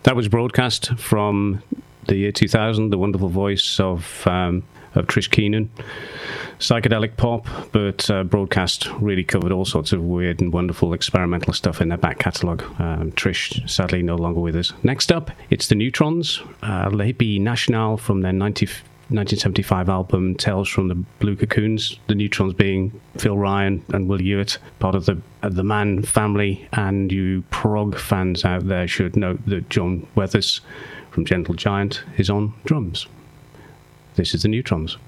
That was Broadcast from the year 2000, the wonderful voice of Trish Keenan. Psychedelic pop, but Broadcast really covered all sorts of weird and wonderful experimental stuff in their back catalogue. Trish, sadly, no longer with us. Next up, it's the Neutrons, Le Hippie National from their 1975 album Tales from the Blue Cocoons. The Neutrons being Phil Ryan and Will Hewitt, part of the Mann family, and you prog fans out there should note that John Weathers from Gentle Giant is on drums. This is the Neutrons.